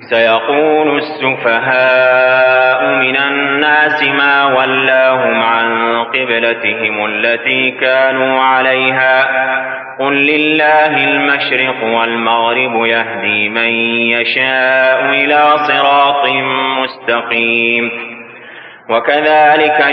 سيقول السفهاء من الناس ما ولاهم عن قبلتهم التي كانوا عليها قل لله المشرق والمغرب يهدي من يشاء إلى صراط مستقيم. وكذلك